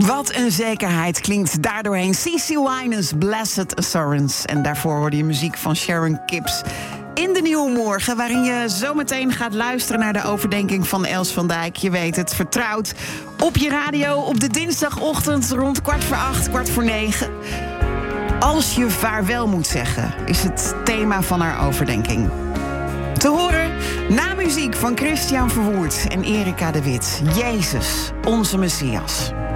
Wat een zekerheid klinkt daardoorheen. CeCe Winans, Blessed Assurance. En daarvoor hoorde je muziek van Sharon Kips in De Nieuwe Morgen, waarin je zometeen gaat luisteren naar de overdenking van Els van Dijk. Je weet het, vertrouwd op je radio op de dinsdagochtend rond 7:15, 8:45. Als je vaarwel moet zeggen, is het thema van haar overdenking. Te horen na muziek van Christian Verwoerd en Erika de Wit. Jezus, onze Messias.